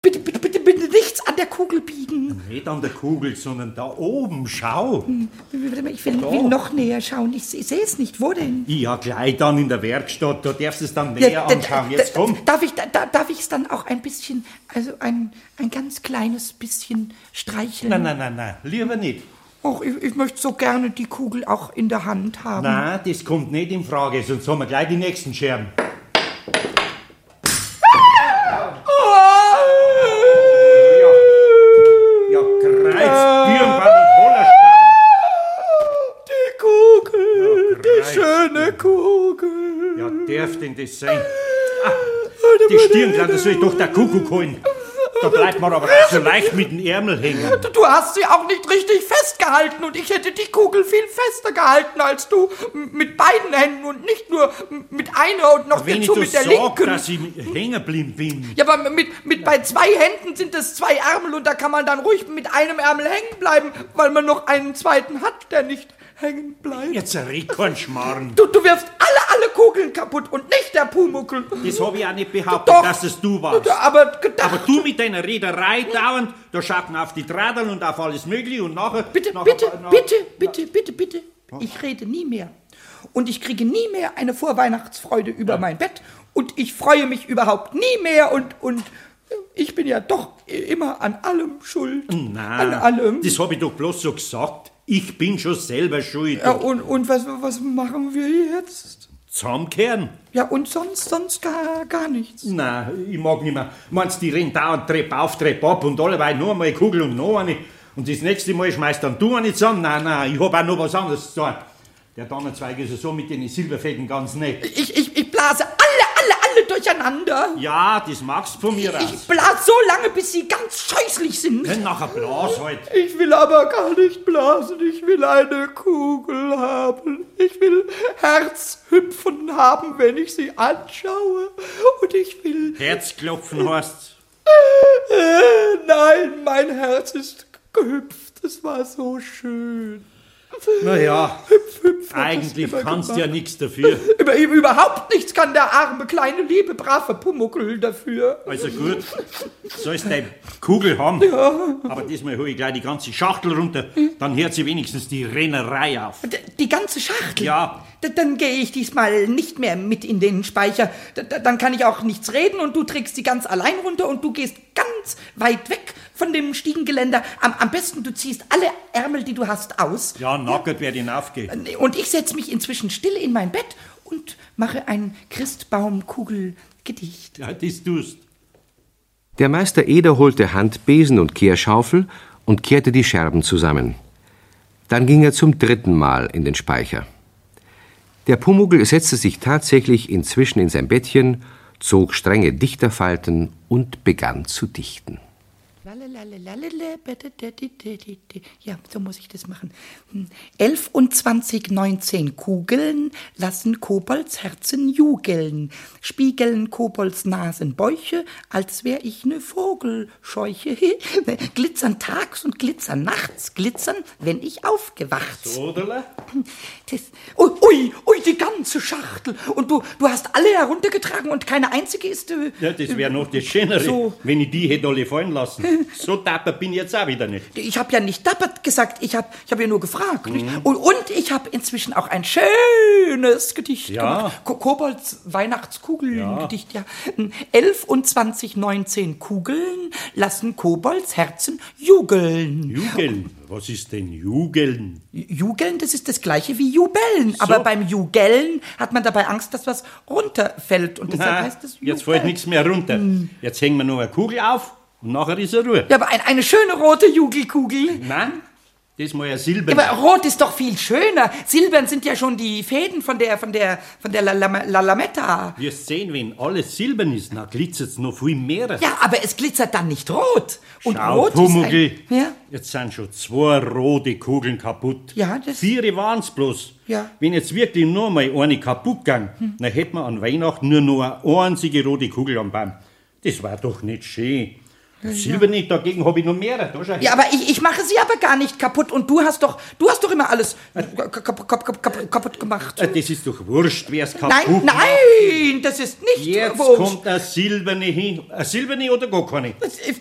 Bitte nichts an der Kugel biegen. Nicht an der Kugel, sondern da oben, schau. Ich will noch näher schauen. Ich sehe es nicht. Wo denn? Ja, gleich dann in der Werkstatt. Da darfst du es dann näher anschauen. Jetzt komm. Darf ich es dann auch ein bisschen, also ein ganz kleines bisschen streicheln? Nein, lieber nicht. Och, ich möchte so gerne die Kugel auch in der Hand haben. Nein, das kommt nicht in Frage, sonst haben wir gleich die nächsten Scherben. Ja, Kreuz, Birnbaum und Hollerstein. Die Kugel, die schöne Kugel. Ja, darf denn das sein? Die Stirnklander soll ich doch der Kuckuck holen. Da bleibt man aber auch so leicht mit dem Ärmel hängen. Du hast sie auch nicht richtig festgehalten und ich hätte die Kugel viel fester gehalten als du. Mit beiden Händen und nicht nur mit einer und noch dazu mit der linken. Wenn ich dass ich hängen geblieben bin. Ja, aber bei 2 Händen sind es 2 Ärmel und da kann man dann ruhig mit einem Ärmel hängen bleiben, weil man noch einen zweiten hat, der nicht hängen bleibt. Jetzt red kein Schmarrn. Du wirfst alle Kugeln kaputt und nicht der Pumuckl. Das habe ich auch nicht behauptet, Doch, dass es du warst. Aber du mit deiner Rederei dauernd, da schaut man auf die Dradeln und auf alles Mögliche und nachher... Bitte. Ich rede nie mehr. Und ich kriege nie mehr eine Vorweihnachtsfreude über mein Bett. Und ich freue mich überhaupt nie mehr und ich bin ja doch immer an allem schuld. Nein, an allem. Das habe ich doch bloß so gesagt. Ich bin schon selber schuld. Ja, und was machen wir jetzt? Zusammenkehren. Ja, und sonst gar nichts. Nein, ich mag nicht mehr. Meinst du, die rennen dauernd Treppe auf, Treppe ab und alleweil noch einmal eine Kugel und noch eine. Und das nächste Mal schmeißt dann du eine zusammen. Nein, ich habe auch noch was anderes zu sagen. Der Tannenzweig ist ja so mit den Silberfäden ganz nett. Ich blase alle durcheinander. Ja, das magst du von mir aus. Ich blase so lange, bis sie ganz scheußlich sind. Dann nachher blas halt. Ich will aber gar nicht blasen. Ich will eine Kugel haben. Ich will Herzhüpfen haben, wenn ich sie anschaue. Und ich will... Herzklopfen heißt's? Nein, mein Herz ist gehüpft. Es war so schön. Naja, hüpf, eigentlich kannst du ja nichts dafür. Überhaupt nichts kann der arme, kleine, liebe, brave Pumuckl dafür. Also gut, sollst deine Kugel haben. Ja. Aber diesmal hole ich gleich die ganze Schachtel runter. Dann hört sie wenigstens die Rennerei auf. Die ganze Schachtel? Ja. Dann gehe ich diesmal nicht mehr mit in den Speicher. Dann kann ich auch nichts reden und du trägst sie ganz allein runter und du gehst ganz weit weg von dem Stiegengeländer. Am besten, du ziehst alle Ärmel, die du hast, aus. Ja, nackert werde ich hinaufgehen. Und ich setze mich inzwischen still in mein Bett und mache ein Christbaumkugelgedicht. Ja, das tust. Der Meister Eder holte Handbesen und Kehrschaufel und kehrte die Scherben zusammen. Dann ging er zum 3. Mal in den Speicher. Der Pumuckl setzte sich tatsächlich inzwischen in sein Bettchen, zog strenge Dichterfalten und begann zu dichten. Ja, so muss ich das machen. 11 und 20, 19 Kugeln lassen Kobolds Herzen jugeln, spiegeln Kobolds Nasenbäuche, als wär ich ne Vogelscheuche. Glitzern tags und glitzern nachts, glitzern, wenn ich aufgewacht. Soderle? Ui, die ganze Schachtel. Und du hast alle heruntergetragen und keine einzige ist... Ja, das wäre noch das Schönere, so. Wenn ich die hätte alle fallen lassen. So dapper bin ich jetzt auch wieder nicht. Ich habe ja nicht dappert gesagt, ich hab ja nur gefragt. Nicht? Und ich habe inzwischen auch ein schönes Gedicht gemacht. Kobolds Weihnachtskugelgedicht, ja. 11 und 20, 19 Kugeln lassen Kobolds Herzen jugeln. Jugeln? Was ist denn Jugeln? Jugeln, das ist das gleiche wie Jubeln. So. Aber beim Jugeln hat man dabei Angst, dass was runterfällt. Und deshalb heißt es Jubeln. Jetzt fällt nichts mehr runter. Jetzt hängen wir noch eine Kugel auf und nachher ist er Ruhe. Ja, aber eine schöne rote Jugelkugel. Nein, das ist mal ein Silbern. Ja, aber rot ist doch viel schöner. Silbern sind ja schon die Fäden von der Lametta. Wirst sehen, wenn alles silbern ist, dann glitzert es noch viel mehr. Ja, aber es glitzert dann nicht rot. Und schau, rot Pumuckl, ist ja? Jetzt sind schon 2 rote Kugeln kaputt. Ja, das... 4 waren's bloß. Ja. Wenn jetzt wirklich nur mal eine kaputt ging, dann hätten wir an Weihnachten nur noch eine einzige rote Kugel am Baum. Das war doch nicht schön. Silberne, dagegen habe ich noch mehrere. Da schau. Ja, aber ich mache sie aber gar nicht kaputt und du hast doch immer alles kaputt gemacht. Das ist doch wurscht, wer es kaputt Nein, macht. nein, das ist nicht Jetzt wurscht. kommt eine Silberne hin. Eine Silberne oder gar keine?